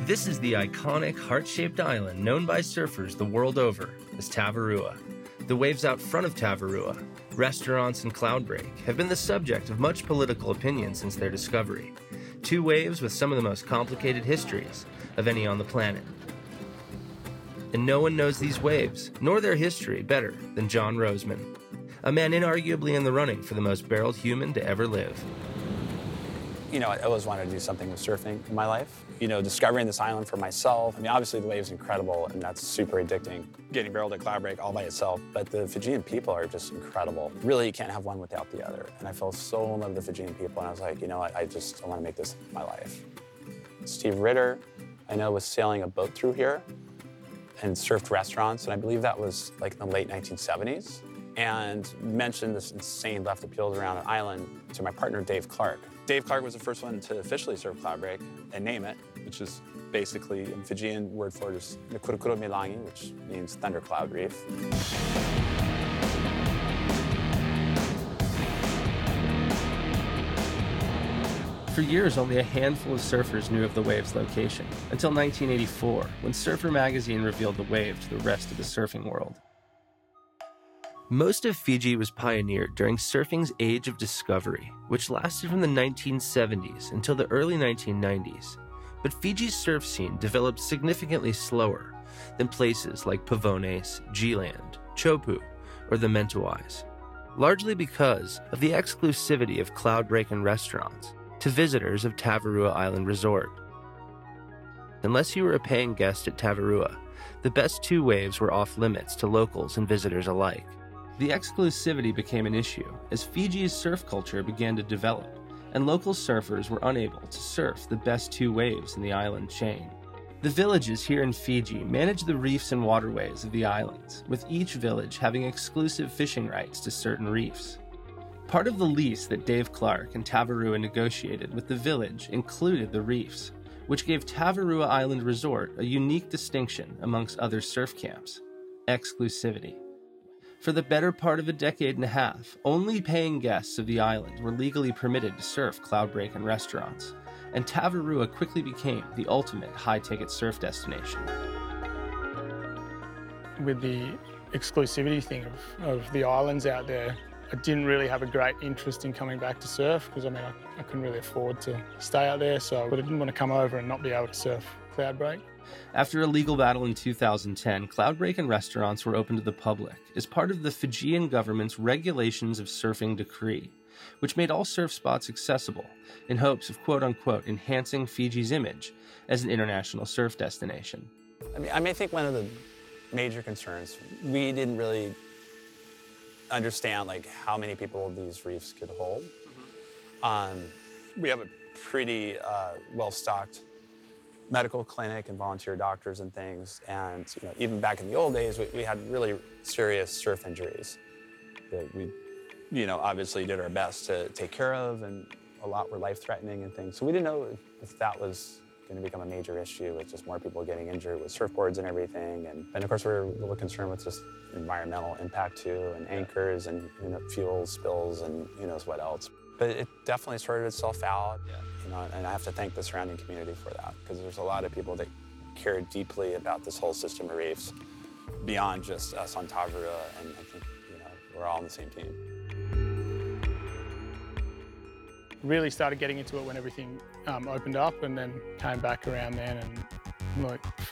This is the iconic heart-shaped island known by surfers the world over as Tavarua. The waves out front of Tavarua, restaurants, and Cloudbreak have been the subject of much political opinion since their discovery. Two waves with some of the most complicated histories of any on the planet. And no one knows these waves, nor their history, better than John Roseman, a man inarguably in the running for the most barreled human to ever live. You know, I always wanted to do something with surfing in my life. You know, discovering this island for myself. I mean, obviously the wave's incredible, and that's super addicting. Getting barreled at Cloudbreak all by itself, but the Fijian people are just incredible. Really, you can't have one without the other. And I fell so in love with the Fijian people, and I was like, you know what, I want to make this my life. Steve Ritter, I know, was sailing a boat through here and surfed restaurants, and I believe that was like in the late 1970s, and mentioned this insane left appeals around an island to my partner, Dave Clark. Dave Clark was the first one to officially surf Cloudbreak and name it, which is basically, in Fijian word for it is Kurukuru Milangi, which means thundercloud reef. For years, only a handful of surfers knew of the wave's location, until 1984, when Surfer magazine revealed the wave to the rest of the surfing world. Most of Fiji was pioneered during surfing's age of discovery, which lasted from the 1970s until the early 1990s. But Fiji's surf scene developed significantly slower than places like Pavones, G-Land, Chopu, or the Mentawais, largely because of the exclusivity of Cloudbreak and restaurants to visitors of Tavarua Island Resort. Unless you were a paying guest at Tavarua, the best two waves were off limits to locals and visitors alike. The exclusivity became an issue as Fiji's surf culture began to develop, and local surfers were unable to surf the best two waves in the island chain. The villages here in Fiji manage the reefs and waterways of the islands, with each village having exclusive fishing rights to certain reefs. Part of the lease that Dave Clark and Tavarua negotiated with the village included the reefs, which gave Tavarua Island Resort a unique distinction amongst other surf camps: exclusivity. For the better part of a decade and a half, only paying guests of the island were legally permitted to surf Cloudbreak and restaurants, and Tavarua quickly became the ultimate high-ticket surf destination. With the exclusivity thing of the islands out there, I didn't really have a great interest in coming back to surf because, I mean, I couldn't really afford to stay out there, but I didn't want to come over and not be able to surf Cloudbreak. After a legal battle in 2010, Cloudbreak and restaurants were open to the public as part of the Fijian government's Regulations of Surfing Decree, which made all surf spots accessible in hopes of quote-unquote enhancing Fiji's image as an international surf destination. I mean, I think one of the major concerns, we didn't really understand like how many people these reefs could hold. We have a pretty well-stocked medical clinic and volunteer doctors and things, and you know, even back in the old days, we had really serious surf injuries that we, you know, obviously did our best to take care of, and a lot were life-threatening and things. So we didn't know if that was going to become a major issue with just more people getting injured with surfboards and everything. And of course, we're a little concerned with just environmental impact too, and anchors and, you know, fuel spills and who knows what else. But it definitely sorted itself out, you know, and I have to thank the surrounding community for that, because there's a lot of people that care deeply about this whole system of reefs beyond just us on Tavarua, and I think, you know, we're all on the same team. Really started getting into it when everything opened up, and then came back around then, and like